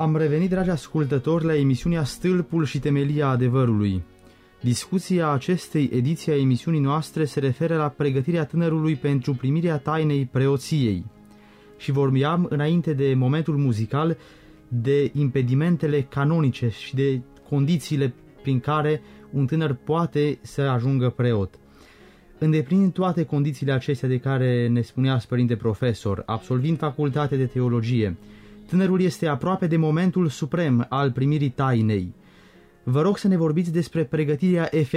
Am revenit, dragi ascultători, la emisiunea Stâlpul și temelia adevărului. Discuția acestei ediții a emisiunii noastre se referă la pregătirea tânărului pentru primirea tainei preoției. Și vorbeam înainte de momentul muzical de impedimentele canonice și de condițiile prin care un tânăr poate să ajungă preot. Îndeplinind toate condițiile acestea de care ne spunea Părinte Profesor, absolvind facultate de teologie, tânărul este aproape de momentul suprem al primirii tainei. Vă rog să ne vorbiți despre pregătirea efectivă